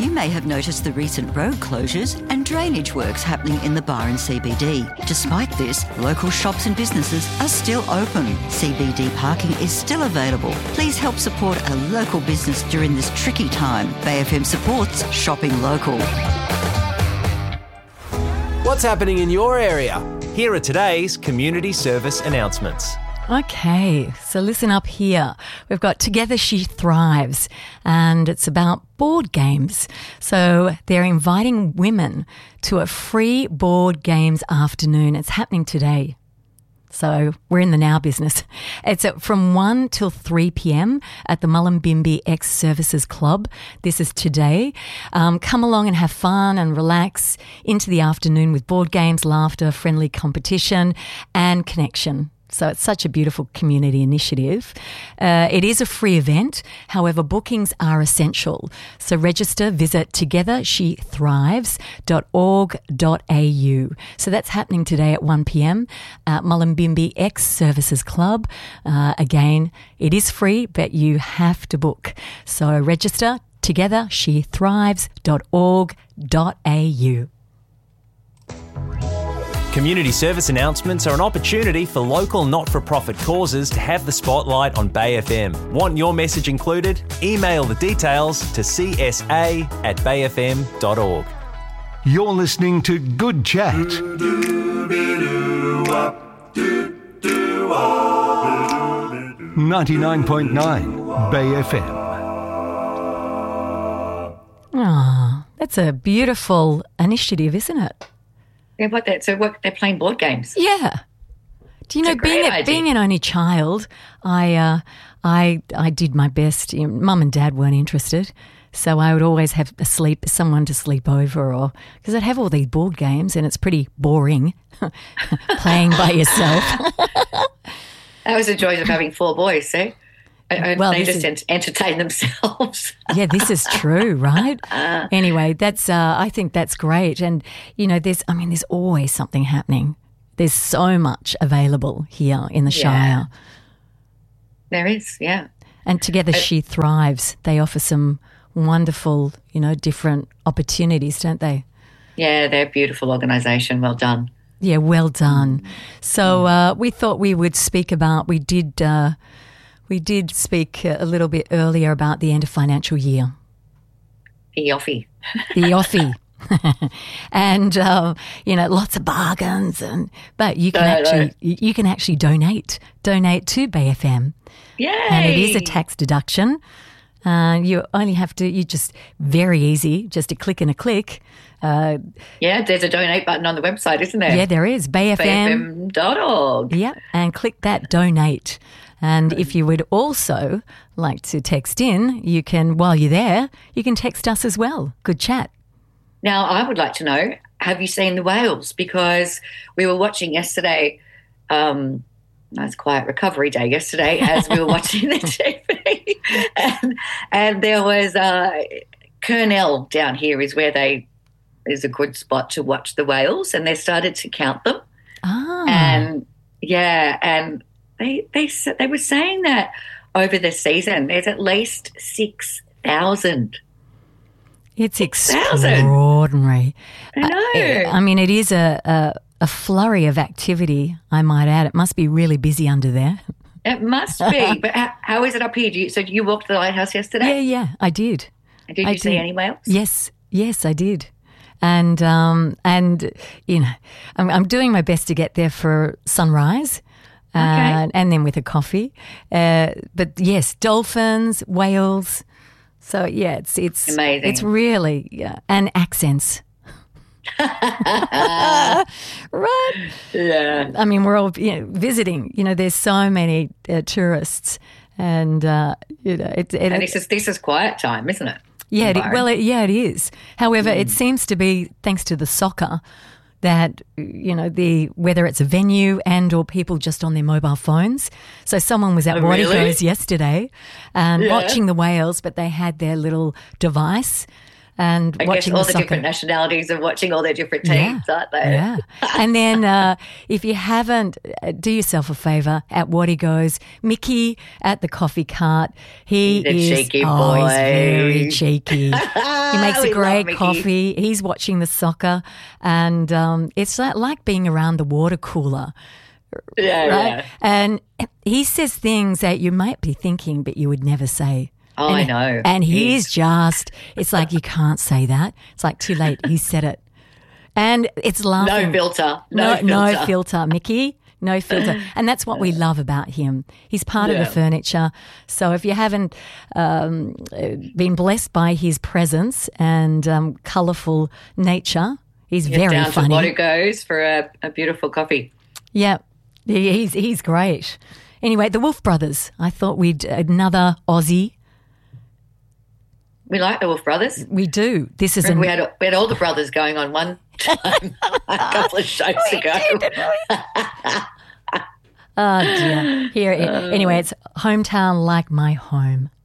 You may have noticed the recent road closures and drainage works happening in the Byron CBD. Despite this, local shops and businesses are still open. CBD parking is still available. Please help support a local business during this tricky time. Bay FM supports shopping local. What's happening in your area? Here are today's community service announcements. Okay, so listen up here. We've got Together She Thrives, and it's about board games. So they're inviting women to a free board games afternoon. It's happening today. So we're in the now business. It's from 1 till 3 p.m. at the Mullumbimby Ex-Services Club. This is today. Come along and have fun and relax into the afternoon with board games, laughter, friendly competition and connection. So it's such a beautiful community initiative. It is a free event. However, bookings are essential. So register, visit togethershethrives.org.au. So that's happening today at 1 p.m. at Mullumbimby Ex-Services Club. Again, it is free, but you have to book. So register, togethershethrives.org.au. Community service announcements are an opportunity for local not-for-profit causes to have the spotlight on Bay FM. Want your message included? Email the details to csa@bayfm.org. You're listening to Good Chat. 99.9 Bay FM. Ah, that's a beautiful initiative, isn't it? Yeah, they're playing board games. Yeah. Do you know, being an only child, I did my best. You know, Mum and Dad weren't interested, so I would always have someone to sleep over, or because I'd have all these board games, and it's pretty boring playing by yourself. That was the joys of having 4 boys, see? Well, they just entertain themselves. Yeah, this is true, right? Anyway, that's I think that's great. And, you know, there's always something happening. There's so much available here in the Shire. There is, yeah. And Together She Thrives. They offer some wonderful, you know, different opportunities, don't they? Yeah, they're a beautiful organisation. Well done. Yeah, well done. So we thought we would speak about, we did speak a little bit earlier about the end of financial year. The offie. And, you know, lots of bargains, but you can actually donate to Bay FM. Yay! And it is a tax deduction. You only have to, you just, very easy, just a click and a click. Yeah, there's a donate button on the website, isn't there? Yeah, there is. bayfm.org. Yeah, and click that donate. And if you would also like to text in, you can, while you're there, you can text us as well. Good chat. Now, I would like to know, have you seen the whales? Because we were watching yesterday, nice quiet recovery day yesterday as we were watching the TV. And there was Kurnell down here is a good spot to watch the whales, and they started to count them. Ah. And they were saying that over the season there's at least 6,000. It's extraordinary. I know. I mean, it is a flurry of activity, I might add. It must be really busy under there. It must be. But how is it up here? Did you walk to the lighthouse yesterday? Yeah, I did. Did you see any whales? Yes, I did. And you know, I'm doing my best to get there for sunrise. Okay. And then with a coffee. But yes, dolphins, whales. So yeah, it's amazing. It's really and accents. Right? Yeah. I mean, we're all visiting. You know, there's so many tourists, and you know, and this is quiet time, isn't it? Yeah. It is. However, it seems to be thanks to the soccer that, you know, whether it's a venue and or people just on their mobile phones. So someone was at Waddygoes yesterday watching the whales, but they had their little device and I watching guess all the the different nationalities are watching all their different teams, aren't they? Yeah. And then if you haven't, do yourself a favour at Waddygoes. Mickey at the coffee cart. He is cheeky he's boy. very so cheeky. He makes a We love great Mickey. coffee. He's watching the soccer, and it's like being around the water cooler. Yeah, Right? yeah. And he says things that you might be thinking, but you would never say. Oh, I know. And he's just, it's like you can't say that. It's like too late. He said it. And it's laughing. No filter. No filter, Mickey. No filter. And that's what we love about him. He's part of the furniture. So if you haven't been blessed by his presence and colourful nature, he's very Down funny. to what it goes for a beautiful coffee. Yeah, he's great. Anyway, the Wolf Brothers. I thought we'd another Aussie. We like the Wolf Brothers. We do. This is Remember we had all the brothers going on one time a couple of shows ago. Oh dear. Here, anyway, it's Hometown Like My Home.